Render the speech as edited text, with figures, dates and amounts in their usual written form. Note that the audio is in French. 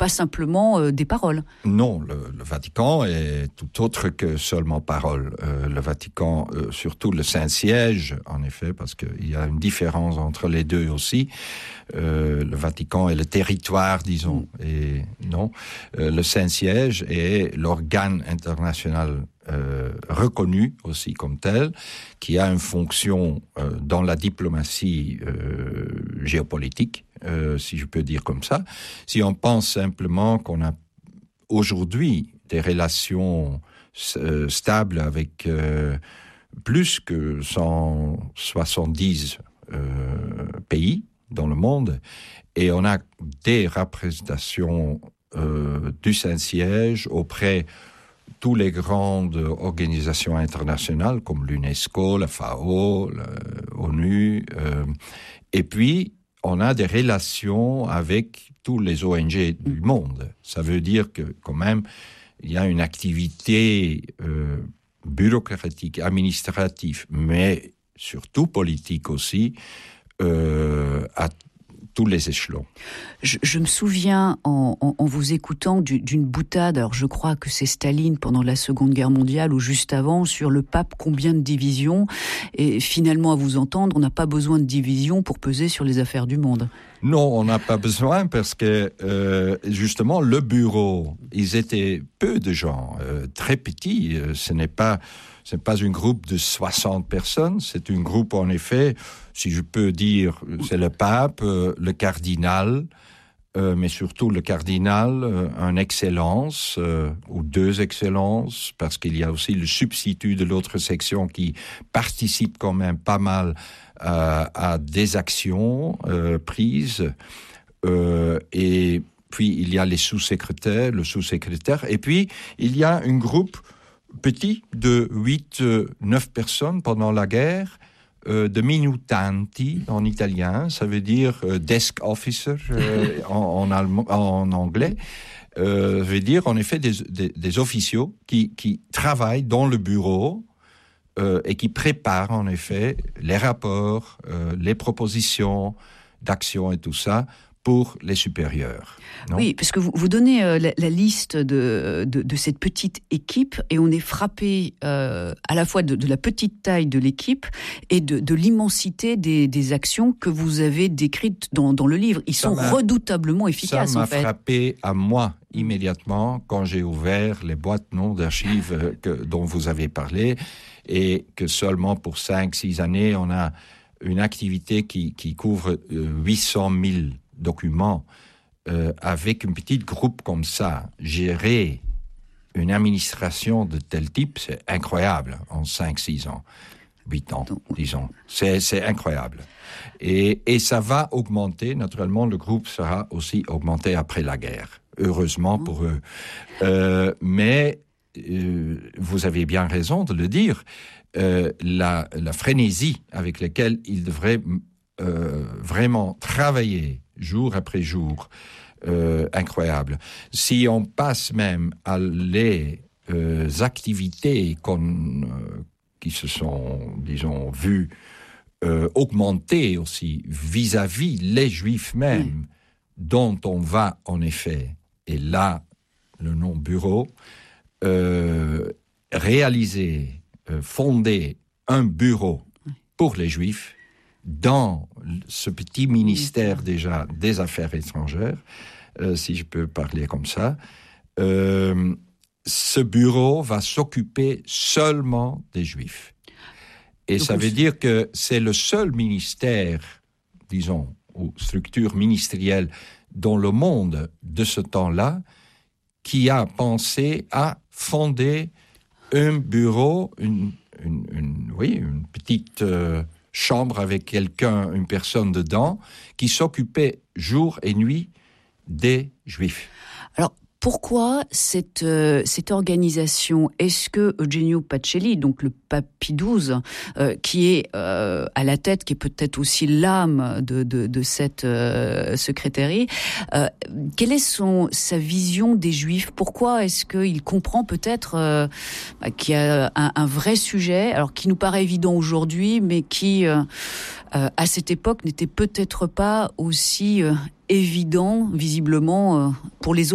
pas simplement des paroles. Non, le Vatican est tout autre que seulement parole. Le Vatican, surtout le Saint-Siège, en effet, parce qu'il y a une différence entre les deux aussi. Le Vatican est le territoire, disons, et non. Le Saint-Siège est l'organe international reconnu aussi comme tel, qui a une fonction dans la diplomatie géopolitique, si je peux dire comme ça. Si on pense simplement qu'on a aujourd'hui des relations stables avec plus que 170 pays dans le monde, et on a des représentations du Saint-Siège auprès toutes les grandes organisations internationales comme l'UNESCO, la FAO, l'ONU, et puis on a des relations avec tous les ONG du monde. Ça veut dire que quand même il y a une activité bureaucratique, administrative, mais surtout politique aussi, à tous les échelons. Je me souviens, en vous écoutant, d'une boutade, alors je crois que c'est Staline pendant la Seconde Guerre mondiale ou juste avant, sur le pape, combien de divisions, et finalement à vous entendre, on n'a pas besoin de divisions pour peser sur les affaires du monde. Non, on n'a pas besoin parce que justement le bureau, ils étaient peu de gens, très petits, ce n'est pas un groupe de 60 personnes, c'est un groupe en effet, si je peux dire, c'est le pape, le cardinal, mais surtout le cardinal, un excellence ou deux excellences, parce qu'il y a aussi le substitut de l'autre section qui participe quand même pas mal à des actions prises, et puis il y a les sous-secrétaires, le sous-secrétaire, et puis il y a un groupe petit de 8-9 personnes pendant la guerre, de minutanti en italien, ça veut dire desk officer en anglais, veut dire en effet des officiaux qui travaillent dans le bureau et qui préparent en effet les rapports, les propositions d'action et tout ça pour les supérieurs. Non? Oui, parce que vous donnez la liste de cette petite équipe et on est frappé à la fois de la petite taille de l'équipe et de l'immensité des actions que vous avez décrites dans le livre. Ils sont redoutablement efficaces, ça en fait. Ça m'a frappé à moi immédiatement quand j'ai ouvert les boîtes d'archives dont vous avez parlé et que seulement pour 5-6 années, on a une activité qui couvre 800 000 documents, avec un petit groupe comme ça, gérer une administration de tel type, c'est incroyable en 5-6 ans, 8 ans, disons. C'est incroyable. Et ça va augmenter, naturellement, le groupe sera aussi augmenté après la guerre, heureusement pour eux. Mais vous avez bien raison de le dire, la frénésie avec laquelle ils devraient vraiment travailler jour après jour, incroyable. Si on passe même à les activités qui se sont, disons, vues augmenter aussi vis-à-vis les Juifs même, dont on va en effet, et là, le nom bureau, réaliser, fonder un bureau pour les Juifs, dans ce petit ministère déjà des Affaires étrangères, si je peux parler comme ça, ce bureau va s'occuper seulement des Juifs. Et donc, ça veut dire que c'est le seul ministère, disons, ou structure ministérielle dans le monde de ce temps-là qui a pensé à fonder un bureau, une petite chambre avec une personne dedans, qui s'occupait jour et nuit des Juifs. Alors, pourquoi cette organisation? Est-ce que Eugenio Pacelli, donc le pape Pie XII, qui est à la tête, qui est peut-être aussi l'âme de cette secrétairie, quelle est sa vision des Juifs? Pourquoi est-ce qu'il comprend peut-être qu'il y a un vrai sujet, alors qui nous paraît évident aujourd'hui, mais qui, à cette époque, n'était peut-être pas aussi évident, visiblement, pour les autres?